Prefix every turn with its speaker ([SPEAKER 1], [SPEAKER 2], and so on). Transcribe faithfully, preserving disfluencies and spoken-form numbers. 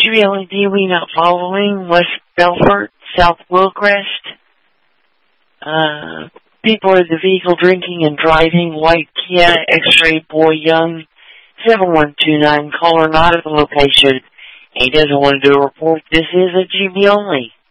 [SPEAKER 1] G B L E D we not following, West Belfort, South Willcrest. Uh, people in the vehicle drinking and driving, white Kia, X-ray boy young, seven one two nine, caller not at the location. He doesn't want to do a report. This is a G B only.